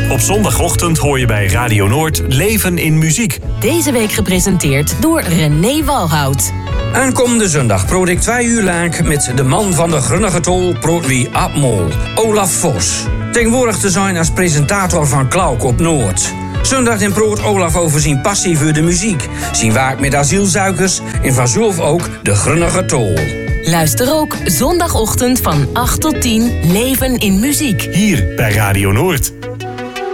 Op zondagochtend hoor je bij Radio Noord Leven in Muziek. Deze week gepresenteerd door René Walhout. Aankomende zondag proot ik 2 uur lang met de man van de Grunnige Tol, proot wie Abmol, Olaf Vos. Tegenwoordig te zijn als presentator van Klauk op Noord. Zondag in proot Olaf over zijn passie voor de muziek, zijn werk met asielzoekers en vanzelf ook de Grunnige Tol. Luister ook zondagochtend van 8 tot 10 Leven in Muziek. Hier bij Radio Noord.